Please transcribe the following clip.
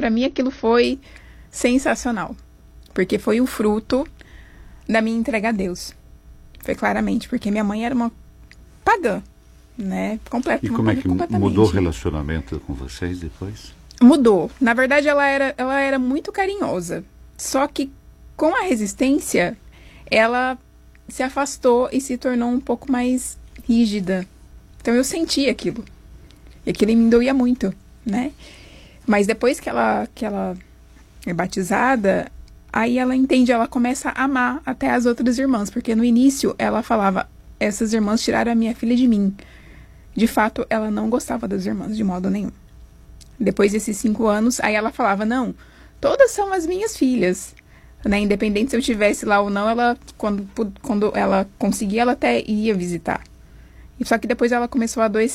pra mim aquilo foi sensacional. Porque foi o fruto da minha entrega a Deus. Foi claramente, porque minha mãe era uma pagã, né? E como é que mudou o relacionamento com vocês depois? Mudou. Na verdade, ela era muito carinhosa. Só que com a resistência, ela se afastou e se tornou um pouco mais rígida. Então eu senti aquilo. E aquilo me doía muito, né? Mas depois que ela é batizada, aí ela entende, ela começa a amar até as outras irmãs. Porque no início ela falava, essas irmãs tiraram a minha filha de mim. De fato, ela não gostava das irmãs de modo nenhum. Depois desses 5 anos, aí ela falava, não, todas são as minhas filhas. Né? Independente se eu estivesse lá ou não, ela, quando ela conseguia, ela até ia visitar. Só que depois ela começou a adoecer.